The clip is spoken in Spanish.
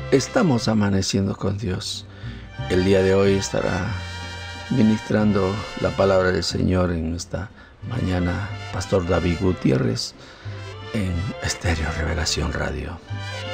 Estamos amaneciendo con Dios. El día de hoy estará ministrando la palabra del Señor en esta mañana Pastor David Gutiérrez en Estéreo Revelación Radio.